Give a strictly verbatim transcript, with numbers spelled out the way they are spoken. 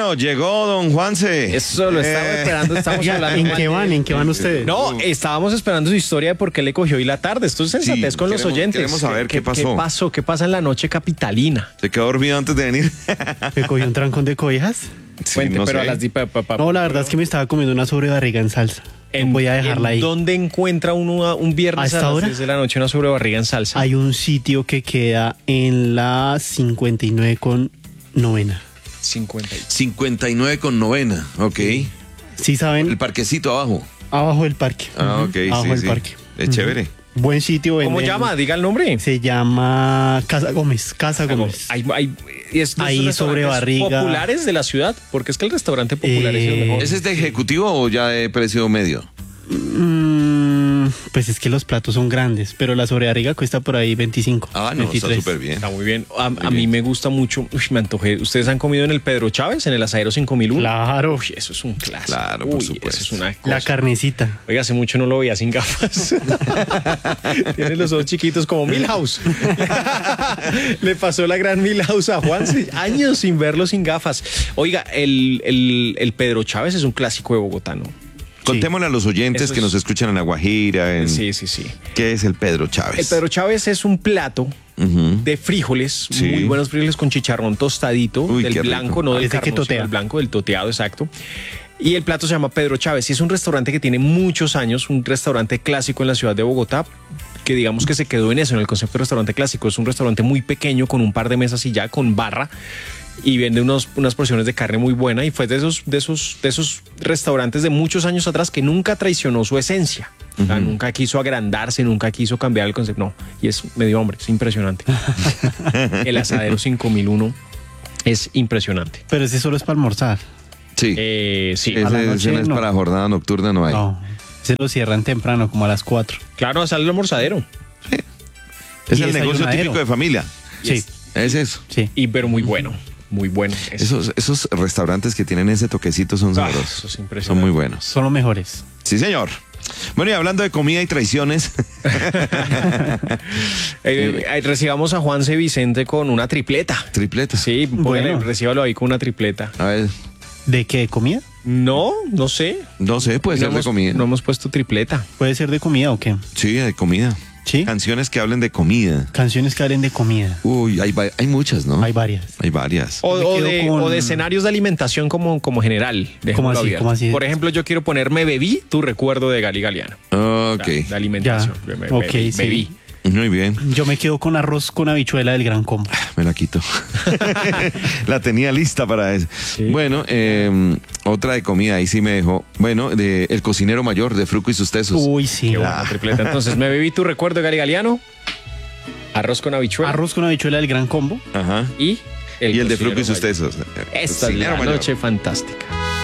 Bueno, llegó don Juanse. Eso lo estaba Eh. esperando. Estamos hablando. ¿En qué van? ¿En qué van ustedes? No, estábamos esperando su historia de por qué le cogió hoy la tarde. Esto es sensatez Sí, con los queremos- oyentes. queremos saber qué pasó. ¿Qué pasó? ¿Qué pasa en la noche capitalina? ¿Se quedó dormido antes de venir? ¿Me cogió un trancón de cobijas? Sí, Cuente, no pero sé. a las di- pa- pa- pa- No, la verdad es que me estaba comiendo una sobrebarriga en salsa. En- No voy a dejarla ¿en ahí. ¿Dónde encuentra uno a- un viernes ¿A a, esta las hora? diez de la noche una sobrebarriga en salsa? Hay un sitio que queda en la cincuenta y nueve con novena. cincuenta. cincuenta y nueve con novena, ok. ¿Sí saben? El parquecito abajo. Abajo del parque. Ah, ok, Abajo sí, del sí. parque. Es chévere. Buen sitio. ¿Cómo venden- llama? Diga el nombre. Se llama Casa Gómez. Casa Gómez. Hay, hay, y es de Ahí esos sobre restaurantes barriga. populares de la ciudad, porque es que el restaurante popular es el Eh, mejor. ¿Ese es de ejecutivo o ya de precio medio? Mm, pues es que los platos son grandes, pero la sobrebarriga cuesta por ahí veinticinco. Ah, no, está veintitrés. súper bien. Está muy bien. A, a bien. mí me gusta mucho. Uy, me antojé. ¿Ustedes han comido en el Pedro Chávez, en el Asadero cinco mil uno? Claro. Uy, eso es un clásico. Claro, por Uy, supuesto. Eso es una cosa. La carnecita. Oiga, hace mucho no lo veía sin gafas. Tiene los ojos chiquitos como Milhouse. Le pasó la gran Milhouse a Juan. Años sin verlo sin gafas. Oiga, el, el, el Pedro Chávez es un clásico de Bogotá, ¿no? Contémosle a los oyentes Eso que es- nos escuchan en La Guajira. En... Sí, sí, sí. ¿Qué es el Pedro Chávez? El Pedro Chávez es un plato Ujú. de frijoles, Sí. muy buenos frijoles con chicharrón tostadito, Uy, del qué rico. blanco, no del Ese que carnoso, totea. del blanco, del toteado, exacto. Y el plato se llama Pedro Chávez y es un restaurante que tiene muchos años, un restaurante clásico en la ciudad de Bogotá, que digamos que se quedó en eso, en el concepto de restaurante clásico. Es un restaurante muy pequeño, con un par de mesas y ya, con barra, y vende unos, unas porciones de carne muy buena, y fue de esos, de esos, de esos restaurantes de muchos años atrás que nunca traicionó su esencia. O sea, nunca quiso agrandarse, nunca quiso cambiar el concepto. No, y es medio hombre, es impresionante. El Asadero cinco mil uno es impresionante. Pero ese solo es para almorzar. Sí. Eh, sí, ese, a la ese noche no es no. para jornada nocturna, no hay. No. Se lo cierran temprano, como a las cuatro. claro, sale el almorzadero. Es Y el negocio desayunadero. típico de familia. Sí, Es eso. sí. Y pero muy bueno, muy bueno. Es- Esos, esos restaurantes que tienen ese toquecito son Ah, sabrosos. eso es impresionante. Son muy buenos. Son los mejores. Sí, señor. Bueno, y hablando de comida y traiciones, Eh, eh, recibamos a Juanse Vicente con una tripleta. tripleta. Sí, póngale, Bueno. recíbalo ahí con una tripleta. A ver, ¿De qué? ¿Comida? No, no sé. no sé, puede no ser hemos, de comida. No hemos puesto tripleta. ¿Puede ser de comida o qué? Sí, de comida. Sí. Canciones que hablen de comida. Canciones que hablen de comida. Uy, hay, va- hay muchas, ¿no? Hay varias. Hay varias. O, Me o quedo de, con- o de escenarios de alimentación como, como general. dejémoslo así? abierto. ¿Cómo así? Por ejemplo, yo quiero poner Me Bebí, tu recuerdo de Gali Galeano. Ok, De, de alimentación. Ya. Me- me- Ok, bebí, sí. bebí. muy bien. Yo me quedo con arroz con habichuela del Gran Combo. Me la quito. La tenía lista para eso. Bueno, eh, otra de comida, ahí sí me dejó. Bueno, de El Cocinero Mayor, de Fruco y sus tesos. Uy, sí. Qué buena tripleta. Entonces, Me Bebí, tu recuerdo de Gali Galeano. Arroz con habichuela. Arroz con habichuela del Gran Combo. Ajá. Y el, Y el de cocinero Fruco y sus mayor. tesos. Esta es Cocinero la Mayor. noche fantástica.